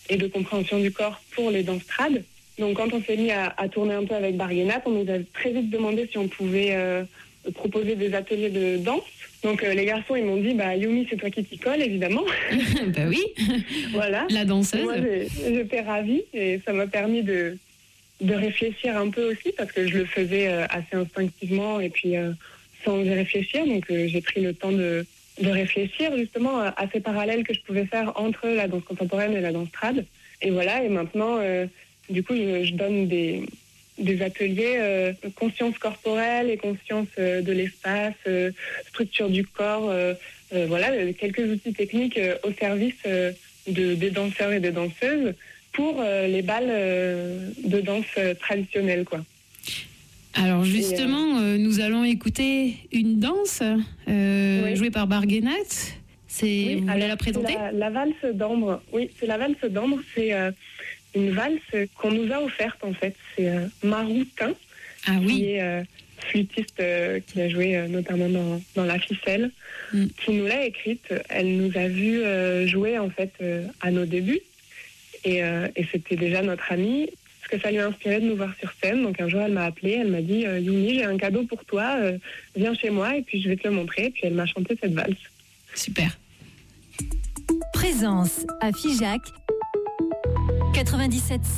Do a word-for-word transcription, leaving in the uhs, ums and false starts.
et de compréhension du corps pour les danses trad. Donc quand on s'est mis à, à tourner un peu avec Barguenat, on nous a très vite demandé si on pouvait euh, proposer des ateliers de danse. Donc euh, les garçons, ils m'ont dit, bah Yumi, c'est toi qui t'y colle, évidemment. Bah oui. Voilà. La danseuse. Et moi, j'ai, j'étais ravie et ça m'a permis de, de réfléchir un peu aussi parce que je le faisais euh, assez instinctivement et puis euh, sans y réfléchir. Donc euh, j'ai pris le temps de, de réfléchir justement à, à ces parallèles que je pouvais faire entre la danse contemporaine et la danse trad. Et voilà, et maintenant... Euh, Du coup, je, je donne des, des ateliers euh, conscience corporelle et conscience euh, de l'espace, euh, structure du corps, euh, euh, voilà, quelques outils techniques euh, au service euh, de, des danseurs et des danseuses pour euh, les balles euh, de danse euh, traditionnelles, quoi. Alors justement, euh... Euh, nous allons écouter une danse euh, oui. jouée par Barguenat. C'est, oui, vous voulez la présenter ? la, la valse d'ambre. Oui, c'est la valse d'ambre. C'est euh, une valse qu'on nous a offerte en fait. C'est euh, Maroutin, ah, oui. qui est euh, flûtiste euh, qui a joué euh, notamment dans, dans La Ficelle, mm. qui nous l'a écrite. Elle nous a vu euh, jouer en fait euh, à nos débuts et, euh, et c'était déjà notre amie. Parce que ça lui a inspiré de nous voir sur scène. Donc un jour elle m'a appelée, elle m'a dit euh, Yumi, j'ai un cadeau pour toi, euh, viens chez moi et puis je vais te le montrer. Et puis elle m'a chanté cette valse. Super. Présence à Figeac quatre-vingt-dix-sept.